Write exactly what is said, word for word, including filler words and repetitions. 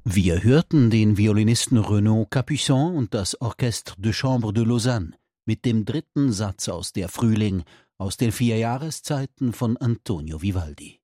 Wir hörten den Violinisten Renaud Capuçon und das Orchestre de Chambre de Lausanne mit dem dritten Satz aus Der Frühling aus den vier Jahreszeiten von Antonio Vivaldi.